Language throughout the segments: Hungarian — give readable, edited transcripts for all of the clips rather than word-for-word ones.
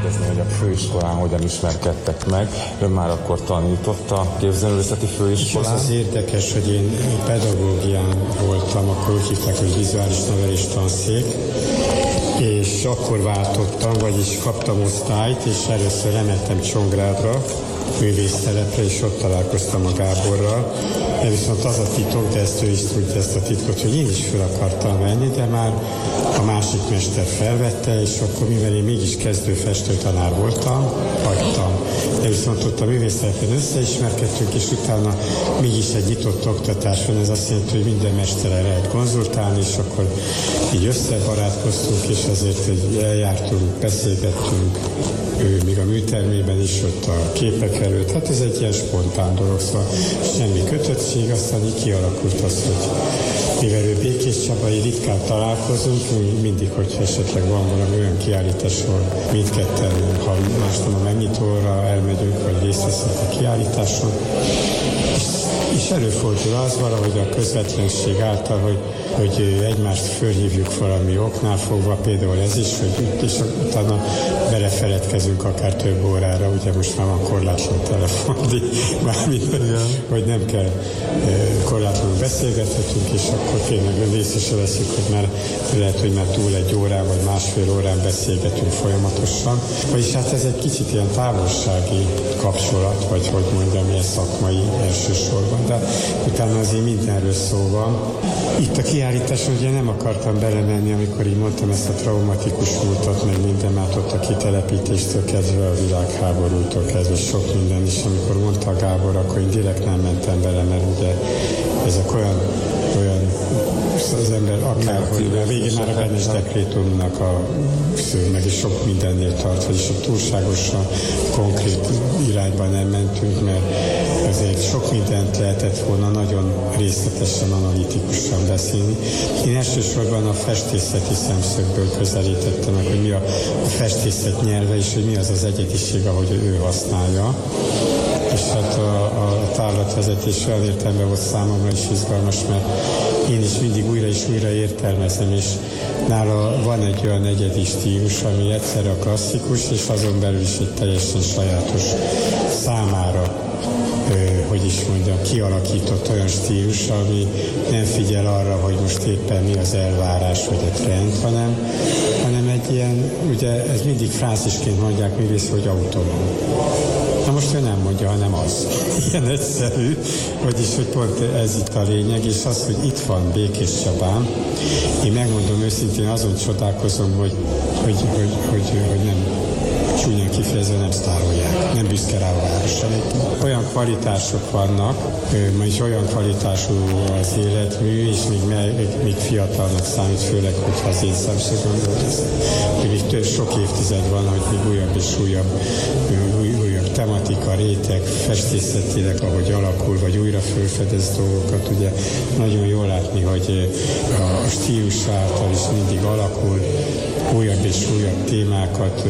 kérdezni, hogy a főiskolán hogyan ismerkedtek meg. Ön már akkor tanított a képzőművészeti főiskolán. És az érdekes, hogy én pedagógián voltam, akkor úgy hívták, hogy vizuális nevelés tanszék, és akkor váltottam, vagyis kaptam osztályt, és először lementem Csongrádra, művésztelepre, és ott találkoztam a Gáborral. De viszont az a titok, de ezt ő is tudja, ezt a titkot, hogy én is fel akartam venni, de már a másik mester felvette, és akkor mivel én mégis kezdő festőtanár voltam, hagytam. De viszont ott a művésztelepen összeismerkedtünk, és utána mégis egy nyitott oktatás van, ez azt jelenti, hogy minden mesterrel lehet konzultálni, és akkor így összebarátkoztunk, és azért eljártunk, beszélgettünk, ő még a műtermében is, ott a képek előtt. Hát ez egy ilyen spontán dolog, szóval semmi kötöttség, aztán így kialakult az, hogy mivel ő Békés Csabai, ritkán találkozunk, mindig, hogyha esetleg van valami olyan kiállítás, ahol mindketten, ha más nem a megnyitóra elmegyünk, vagy részt veszünk a kiállításon. És előfordul az valahogy a közvetlenség által, hogy egymást fölhívjuk valami oknál fogva, például ez is, hogy és utána belefeledkezünk akár több órára, ugye most már van korlátlan telefon, hogy nem kell korlátlanul beszélgethetünk, és akkor tényleg észre se veszik, hogy már lehet, hogy már túl egy órán vagy másfél órán beszélgetünk folyamatosan. Vagyis hát ez egy kicsit ilyen távolsági kapcsolat, vagy hogy mondjam, ilyen szakmai elsősorban, de utána azért mindenről szó van. Itt a kiállításon ugye nem akartam belemenni, amikor így mondtam ezt a traumatikus múltat, meg minden, mert ott a kitelepítéstől kezdve a világháborútól kezdve sok minden is. Amikor mondta a Gábor, akkor én direkt nem mentem bele, mert ugye ezek olyan az ember akárhogy, a végén már a Benes dekrétumnak a szöveg is sok mindennél tart, vagyis a túlságosan konkrét irányban nem mentünk, mert azért sok mindent lehetett volna nagyon részletesen, analitikusan beszélni. Én elsősorban a festészeti szemszögből közelítettem meg, hogy mi a festészet nyelve, és hogy mi az az egyediség, ahogy ő használja. És hát a tárlatvezetés olyan értelemben volt számomra is izgalmas, mert én is mindig újra és újra értelmezem, és nála van egy olyan egyedi stílus, ami egyszerre a klasszikus, és azon belül is egy teljesen sajátos számára, hogy is mondjam, kialakított olyan stílus, ami nem figyel arra, hogy most éppen mi az elvárás, vagy a trend, hanem egy ilyen, ugye ez mindig frázisként mondják művész, hogy autonóm. Na most ő nem mondja, hanem az. Ilyen egyszerű, vagyis, hogy pont ez itt a lényeg, és az, hogy itt van Békés Csabán, én megmondom őszintén, azon csodálkozom, hogy nem csúnyán kifejezve nem sztárolják, nem büszke rá a város. Olyan kvalitások vannak, és olyan kvalitású az életmű, és még fiatalnak számít, főleg, hogyha az én szemszögömből hogy még sok évtized van, hogy még újabb és újabb tematika, réteg, festészetileg, ahogy alakul, vagy újra felfedez dolgokat, ugye nagyon jól látni, hogy a stílus által is mindig alakul, újabb és újabb témákat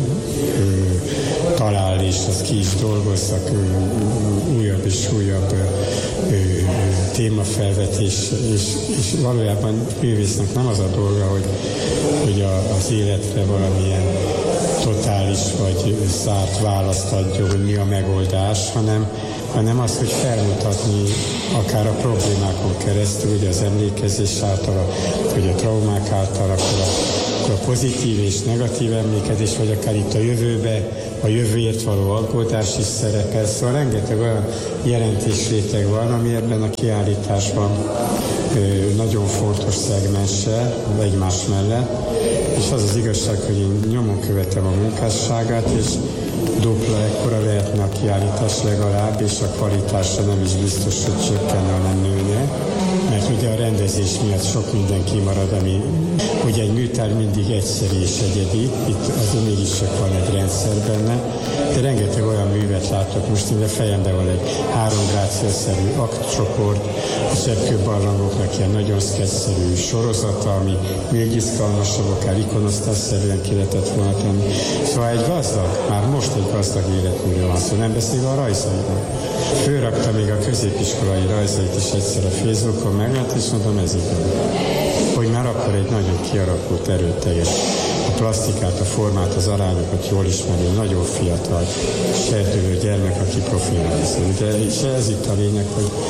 talál, és azt ki is dolgozzak, újabb és újabb témafelvetés, és valójában művésznek nem az a dolga, hogy az életre valamilyen totális vagy zárt választ adja, hogy mi a megoldás, hanem az, hogy felmutatni akár a problémákon keresztül, ugye az emlékezés által, vagy a traumák által, akkor a pozitív és negatív emlékezés, vagy akár itt a jövőbe, a jövőért való aggódás is szerepel. Szóval rengeteg olyan jelentésréteg van, ami ebben a kiállításban nagyon fontos szegmense egymás mellett, és az az igazság, hogy én nyomon követem a munkásságát, és dupla ekkora lehetne a kiállítás legalább, és a kvalitása nem is biztos, hogy csökkenne, hanem nőne. Mert ugye a rendezés miatt sok minden kimarad, ami ugye egy műtár mindig egyszerű és egyedi, itt azért mégis csak van egy rendszer benne, de rengeteg olyan művet látok, most én a fejemben van egy 3 gráciaszerű aktcsoport, a zsebkőbarlangoknak ilyen nagyon szketszerű sorozata, ami még izgalmasabb, akár ikonosztásszerűen ki lehetett volna tenni. Szóval egy gazdag, már most egy gazdag életműről van szó, nem beszélve a rajzairól. Fölrakta még a középiskolai rajzait is egyszer a Facebookon, meglát, és mondom, ez igaz. Hogy már akkor egy nagyon kialakult, erőteljes plastikát, a formát, az arányokat jól ismerő, nagyon fiatal, serdülő gyermek, aki profilálni. És ez itt a lényeg,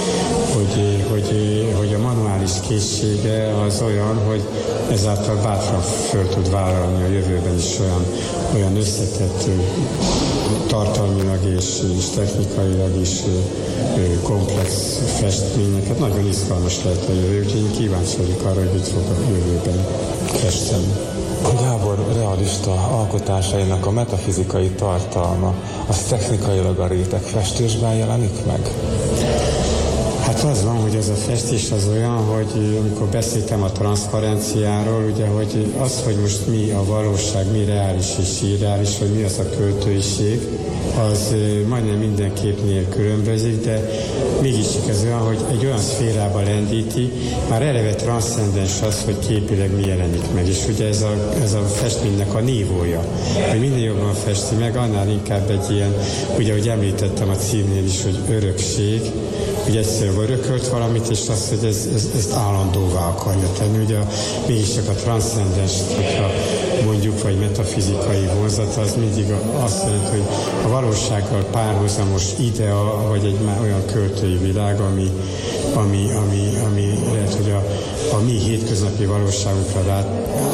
hogy a manuális készsége az olyan, hogy ezáltal bátran föl tud vállalni a jövőben is olyan összetett tartalmilag és technikailag is komplex festményeket. Nagyon izgalmas lehet a jövő, úgyhogy én kíváncsi vagyok arra, hogy mit fog a jövőben festeni. Gábor realista alkotásainak a metafizikai tartalma, az technikailag a réteg festésben jelenik meg? Hát az van, hogy ez a festés az olyan, hogy amikor beszéltem a transzparenciáról, ugye, hogy az, hogy most mi a valóság, mi reális és irreális, hogy mi az a költőiség, az majdnem minden képnél különbözik, de mégiscsak ez olyan, hogy egy olyan szférába lendíti, már eleve transzcendens az, hogy képileg mi jelenik meg. És ugye ez a festménynek a nívója, hogy minél jobban festi meg, annál inkább egy ilyen, ugye, ahogy említettem a címnél is, hogy örökség, hogy egyszerűen örökölt valamit, és azt, hogy ezt állandóvá akarja tenni. Ugye mégiscsak a transzcendens, hogyha mondjuk, vagy metafizikai vonzata, az mindig azt jelenti, hogy a valósággal párhuzamos idea, vagy egy már olyan költői világ, ami lehet, hogy a mi hétköznapi valóságunkra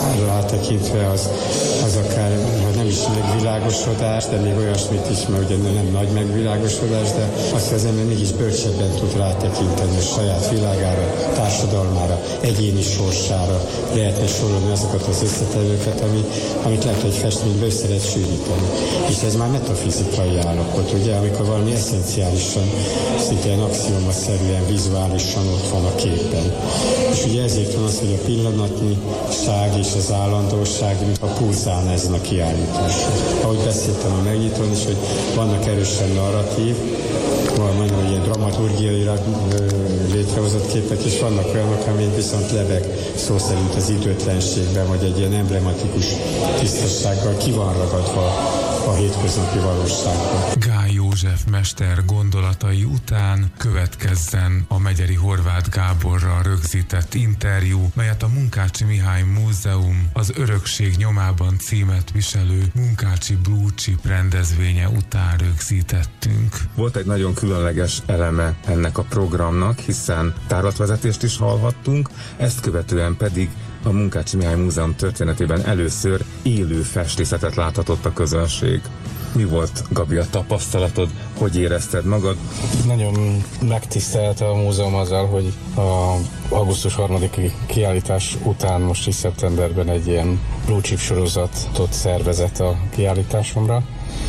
rátekintve az akár, hát nem is megvilágosodás, de még olyasmit is, mert ugye nem nagy megvilágosodás, de azt, hogy az ember mégis bölcsebben tud rátekinteni a saját világára, társadalmára, egyéni sorsára, lehetne sorolni azokat az összetevőket, amit lehet, hogy festményből össze lehet sűríteni. És ez már metafizikai állapot, ugye, amikor valami eszenciálisan, szinte ilyen axiomaszerűen, vizuálisan ott van a képen. És ugye ezért van az, hogy a pillanatnyiság és az állandóság, mint a pulzálna ezen a kiállításon. Ahogy beszéltem a megnyitón is, hogy vannak erősen narratív, majdnem ilyen dramaturgiailag létrehozott képek, és vannak olyanok, amik viszont lebeg szó szerint az időtlenségben, vagy egy ilyen emblematikus tisztasággal ki van ragadva a hétköznapi valóságban. Gály József mester gondolatai után következzen a Megyeri Horváth Gáborral rögzített interjú, melyet a Munkácsi Mihály Múzeum az Örökség nyomában címet viselő Munkácsi Blue Chip rendezvénye után rögzítettünk. Volt egy nagyon különleges eleme ennek a programnak, hiszen tárlatvezetést is hallhattunk, ezt követően pedig a Munkácsi Mihály Múzeum történetében először élő festészetet láthatott a közönség. Mi volt, Gabi, a tapasztalatod? Hogy érezted magad? Nagyon megtisztelte a múzeum azzal, hogy a augusztus 3-i kiállítás után most is szeptemberben egy ilyen Blue Chip sorozatot szervezett a kiállításomra,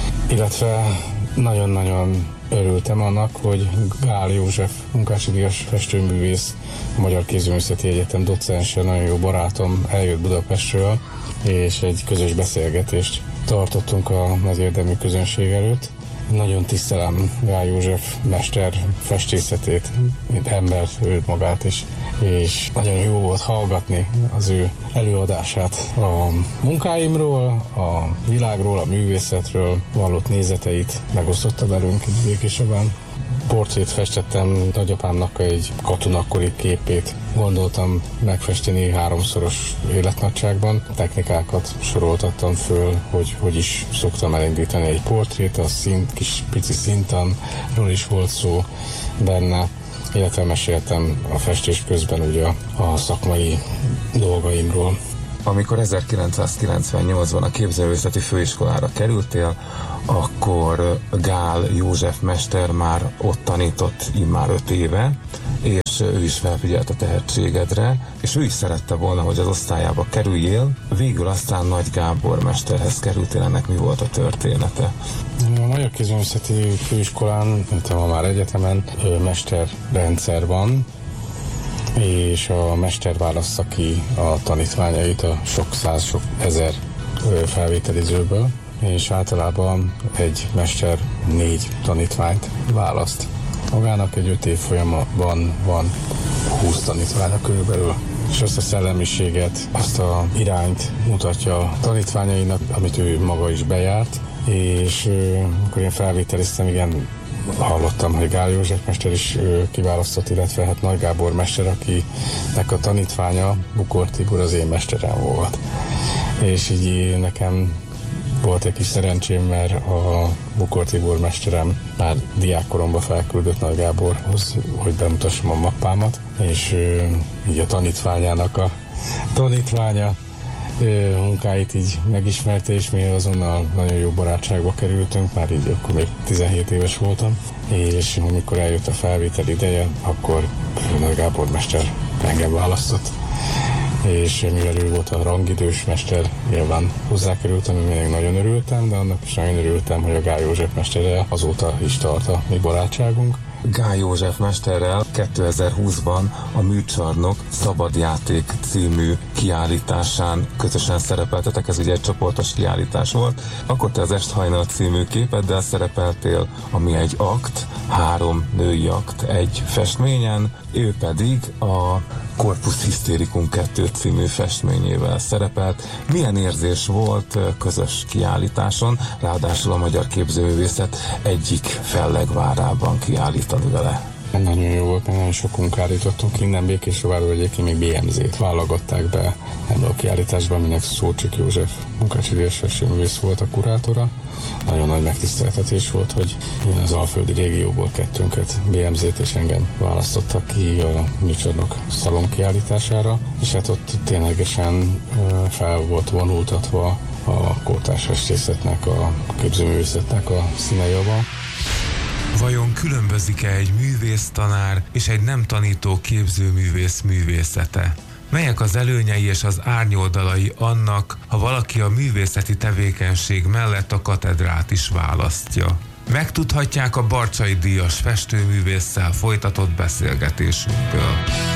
illetve nagyon-nagyon örültem annak, hogy Gály József Munkácsi díjas festőművész, a Magyar Kézművészeti Egyetem docense, nagyon jó barátom eljött Budapestről, és egy közös beszélgetést tartottunk az érdemű közönség előtt. Nagyon tisztelem Gály József mester festészetét, mint embert, őt magát is, és nagyon jó volt hallgatni az ő előadását a munkáimról, a világról, a művészetről vallott nézeteit megosztotta velünk itt Békésebben. Portrét festettem nagyapámnak egy katonakori képét. Gondoltam megfesteni 3-szoros életnagyságban. Technikákat soroltattam föl, hogy is szoktam elindítani egy portrét, a kis pici szintanról is volt szó benne, illetve meséltem a festés közben ugye a szakmai dolgaimról. Amikor 1998-ban a képzőművészeti főiskolára kerültél, akkor Gály József mester már ott tanított immár 5 éve, és ő is felfigyelt a tehetségedre, és ő is szerette volna, hogy az osztályába kerüljél. Végül aztán Nagy Gábor mesterhez kerültél, ennek mi volt a története? A Magyar Kézművészeti Főiskolán, ma már egyetemen, mesterrendszer van, és a mester válassza ki a tanítványait a sok száz, sok ezer felvételizőből, és általában egy mester 4 tanítványt választ. Magának egy 5 év folyamban van 20 tanítványa körülbelül, és azt a szellemiséget, azt a irányt mutatja a tanítványainak, amit ő maga is bejárt, és amikor én felvételiztem, igen, hallottam, hogy Gály József mester is kiválasztott, illetve hát Nagy Gábor mester, akinek a tanítványa, Bukor Tibor, az én mesterem volt. és így nekem volt egy kis szerencsém, mert a Bukor Tibor mesterem már diákkoromban felküldött Nagy Gáborhoz, hogy bemutassam a mappámat, és így a tanítványa munkáit így megismerte, és mi azonnal nagyon jó barátságba kerültünk, már így akkor még 17 éves voltam, és amikor eljött a felvétel ideje, akkor Nagy Gábor mester engem választott, és mivel ő volt a rangidős mester, nyilván hozzákerültem, még nagyon örültem, de annak is nagyon örültem, hogy a Gály József mesterrel azóta is tart a mi barátságunk. Gály József mesterrel 2020-ban a Műcsarnok Szabadjáték című kiállításán közösen szerepeltetek, ez ugye egy csoportos kiállítás volt. Akkor te az Esthajnal című képeddel szerepeltél, ami egy akt, 3 női akt egy festményen, ő pedig a Corpus Hystericum 2 című festményével szerepelt. Milyen érzés volt közös kiállításon, ráadásul a magyar képzőművészet egyik fellegvárában kiállítani vele? Nagyon jó volt, mert nagyon sok munkát állítottunk innen Békéscsabáról, egyébként még BMZ-t válogatták be ebbe a kiállításba, aminek Szócsik József munkácsidős festőművész volt a kurátora. Nagyon nagy megtiszteltetés volt, hogy az alföldi régióból kettőnket, BMZ-t és engem választottak ki a Műcsarnok szalon kiállítására, és hát ott ténylegesen fel volt vonultatva a kortárs festészetnek, a képzőművészetnek a színejava. Vajon különbözik-e egy művésztanár és egy nem tanító képzőművész művészete? Melyek az előnyei és az árnyoldalai annak, ha valaki a művészeti tevékenység mellett a katedrát is választja? Megtudhatják a Barcsay díjas festőművésszel folytatott beszélgetésünkből.